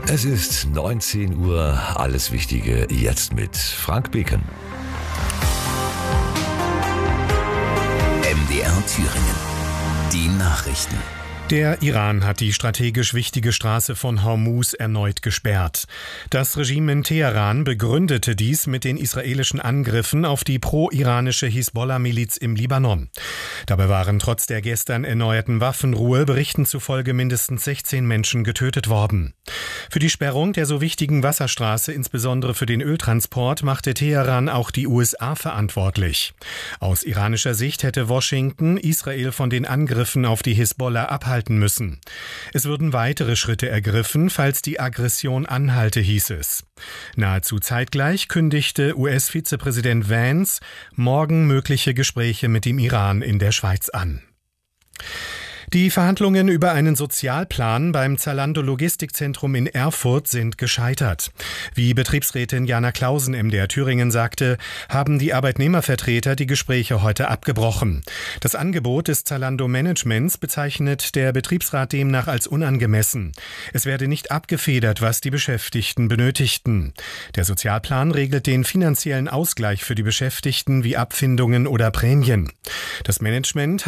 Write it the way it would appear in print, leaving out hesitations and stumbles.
Es ist 19 Uhr, alles Wichtige jetzt mit Frank Beken. MDR Thüringen. Die Nachrichten. Der Iran hat die strategisch wichtige Straße von Hormuz erneut gesperrt. Das Regime in Teheran begründete dies mit den israelischen Angriffen auf die pro-iranische Hisbollah-Miliz im Libanon. Dabei waren trotz der gestern erneuerten Waffenruhe Berichten zufolge mindestens 16 Menschen getötet worden. Für die Sperrung der so wichtigen Wasserstraße, insbesondere für den Öltransport, machte Teheran auch die USA verantwortlich. Aus iranischer Sicht hätte Washington Israel von den Angriffen auf die Hisbollah abhalten müssen. Es würden weitere Schritte ergriffen, falls die Aggression anhalte, hieß es. Nahezu zeitgleich kündigte US-Vizepräsident Vance morgen mögliche Gespräche mit dem Iran in der Schweiz an. Die Verhandlungen über einen Sozialplan beim Zalando Logistikzentrum in Erfurt sind gescheitert. Wie Betriebsrätin Jana Clausen MDR Thüringen sagte, haben die Arbeitnehmervertreter die Gespräche heute abgebrochen. Das Angebot des Zalando Managements bezeichnet der Betriebsrat demnach als unangemessen. Es werde nicht abgefedert, was die Beschäftigten benötigten. Der Sozialplan regelt den finanziellen Ausgleich für die Beschäftigten wie Abfindungen oder Prämien. Das Management